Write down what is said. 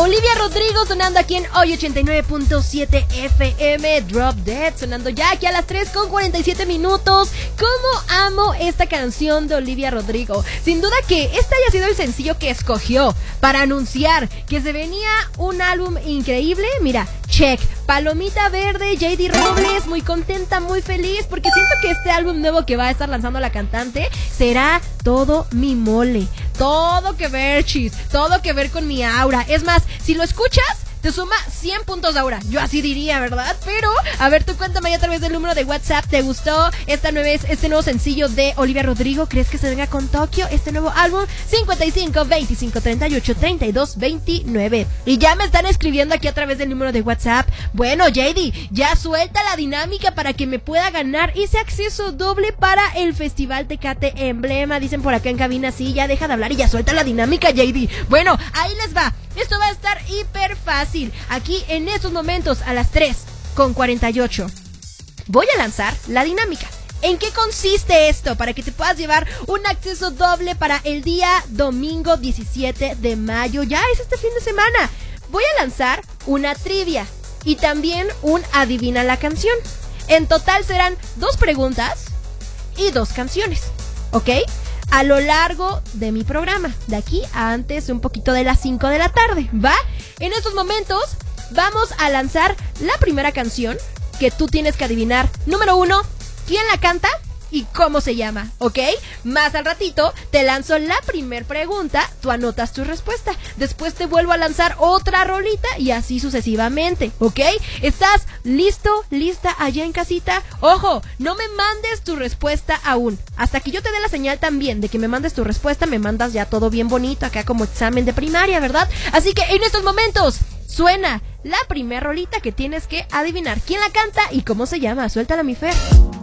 Olivia Rodrigo sonando aquí en Hoy 89.7 FM. Drop Dead sonando ya aquí a las 3:47. ¿Cómo amo esta canción de Olivia Rodrigo? Sin duda que este haya sido el sencillo que escogió para anunciar que se venía un álbum increíble. Mira, check, palomita verde, JD Robles, muy contenta, muy feliz, porque siento que este álbum nuevo que va a estar lanzando la cantante será todo mi mole. Todo que ver, chis, todo que ver con mi aura. Es más, si lo escuchas, te suma 100 puntos de aura. Yo así diría, ¿verdad? Pero, a ver, tú cuéntame ya a través del número de WhatsApp. ¿Te gustó este nuevo sencillo de Olivia Rodrigo? ¿Crees que se venga con Tokio este nuevo álbum? 55 25 38 32 29. Y ya me están escribiendo aquí a través del número de WhatsApp. Bueno, JD, ya suelta la dinámica para que me pueda ganar ese acceso doble para el Festival Tecate Emblema. Dicen por acá en cabina, sí, ya deja de hablar y ya suelta la dinámica, JD. Bueno, ahí les va. Esto va a estar hiper fácil. Aquí en estos momentos a las 3:48 voy a lanzar la dinámica. ¿En qué consiste esto? Para que te puedas llevar un acceso doble para el día domingo 17 de mayo. Ya es este fin de semana. Voy a lanzar una trivia y también un adivina la canción. En total serán 2 preguntas y 2 canciones, ¿ok? A lo largo de mi programa, de aquí a antes un poquito de las 5 de la tarde, ¿va? En estos momentos vamos a lanzar la primera canción que tú tienes que adivinar. Número 1, ¿quién la canta y cómo se llama? ¿Ok? Más al ratito te lanzo la primer pregunta, tú anotas tu respuesta. Después te vuelvo a lanzar otra rolita y así sucesivamente, ¿ok? ¿Estás listo, lista allá en casita? Ojo, no me mandes tu respuesta aún. Hasta que yo te dé la señal también de que me mandes tu respuesta, me mandas ya todo bien bonito acá como examen de primaria, ¿verdad? Así que en estos momentos suena la primer rolita que tienes que adivinar quién la canta y cómo se llama. Suéltala, mi Fer.